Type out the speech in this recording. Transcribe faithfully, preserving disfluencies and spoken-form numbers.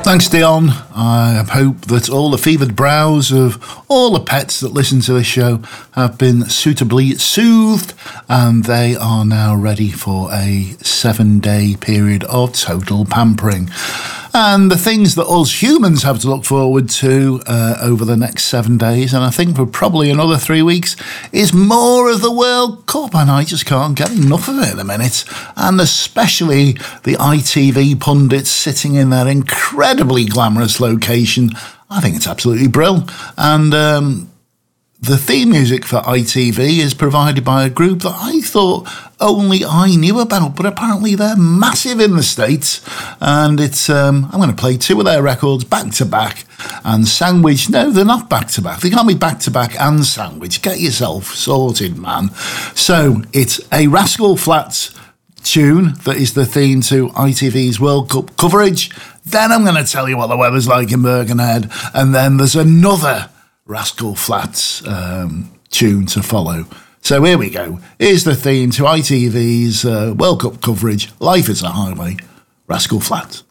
Thanks, Dion. I hope that all the fevered brows of all the pets that listen to this show have been suitably soothed, and they are now ready for a seven-day period of total pampering. And the things that us humans have to look forward to uh, over the next seven days, and I think for probably another three weeks, is more of the World Cup, and I just can't get enough of it at the minute. And especially the I T V pundits sitting in their incredibly glamorous location. I think it's absolutely brilliant. And um, the theme music for I T V is provided by a group that I thought only I knew about, but apparently they're massive in the States. And it's um, I'm going to play two of their records back to back and sandwich. No, they're not back to back. They can't be back to back and sandwich. Get yourself sorted, man. So it's a Rascal Flatts tune that is the theme to I T V's World Cup coverage. Then I'm going to tell you what the weather's like in Birkenhead, and then there's another Rascal Flatts um, tune to follow. So here we go. Here's the theme to I T V's uh, World Cup coverage. Life is a Highway. Rascal Flatts.